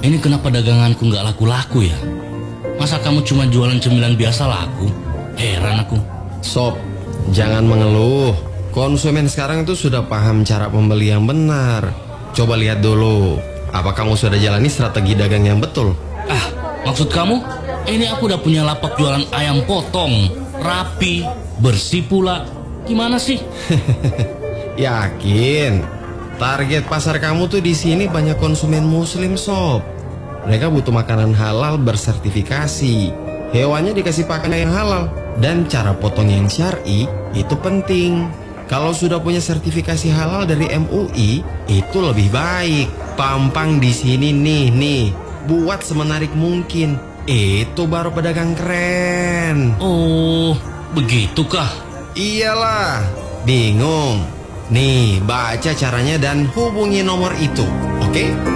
Ini kenapa daganganku nggak laku-laku ya? Masa kamu cuma jualan cemilan biasa laku? Heran aku. Sob, jangan mengeluh. Konsumen sekarang itu sudah paham cara pembeli yang benar. Coba lihat dulu, apa kamu sudah jalani strategi dagang yang betul? Ah, maksud kamu? Ini aku udah punya lapak jualan ayam potong, rapi, bersih pula. Gimana sih? Yakin? Target pasar kamu tuh di sini banyak konsumen muslim, Sob. Mereka butuh makanan halal bersertifikasi. Hewannya dikasih pakan yang halal. Dan cara potong yang syar'i itu penting. Kalau sudah punya sertifikasi halal dari MUI, itu lebih baik. Tampang di sini nih. Buat semenarik mungkin. Itu baru pedagang keren. Oh, begitukah? Iyalah, bingung. Nih, baca caranya dan hubungi nomor itu, oke?